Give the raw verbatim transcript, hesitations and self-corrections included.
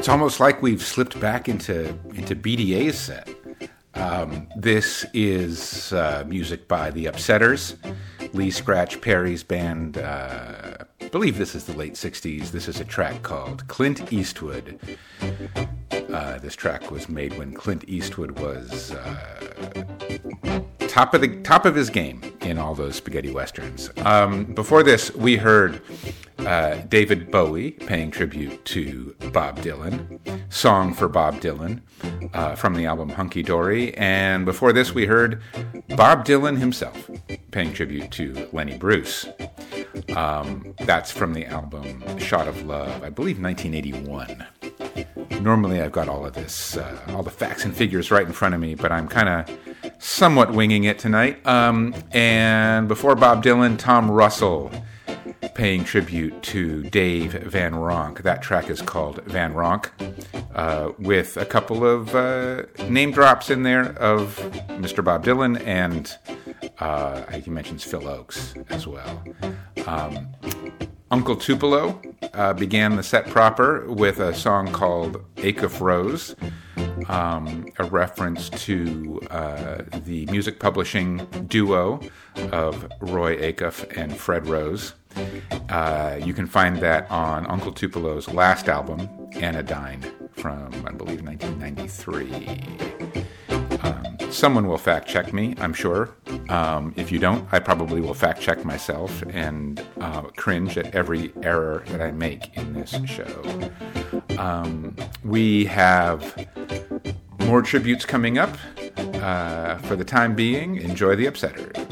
it's almost like we've slipped back into into B D A's set. Um, this is uh, music by the Upsetters, Lee Scratch Perry's band. Uh, I believe this is the late sixties. This is a track called Clint Eastwood. Uh, this track was made when Clint Eastwood was uh, top of the top of his game in all those spaghetti westerns. Um, before this, we heard uh, David Bowie paying tribute to Bob Dylan, Song for Bob Dylan uh, from the album Hunky Dory. And before this, we heard Bob Dylan himself paying tribute to Lenny Bruce. Um, that's from the album Shot of Love, I believe nineteen eighty-one. Normally I've got all of this, uh, all the facts and figures right in front of me, but I'm kind of somewhat winging it tonight. Um, and before Bob Dylan, Tom Russell paying tribute to Dave Van Ronk. That track is called Van Ronk, uh, with a couple of uh, name drops in there of Mister Bob Dylan, and uh, I think he mentions Phil Oakes as well. Um, Uncle Tupelo uh, began the set proper with a song called Acuff Rose, um, a reference to uh, the music publishing duo of Roy Acuff and Fred Rose. Uh, you can find that on Uncle Tupelo's last album, Anodyne, from, I believe, nineteen ninety-three. Um, someone will fact check me, I'm sure. Um, if you don't, I probably will fact check myself and uh, cringe at every error that I make in this show. Um, we have more tributes coming up. Uh, for the time being, enjoy the Upsetters.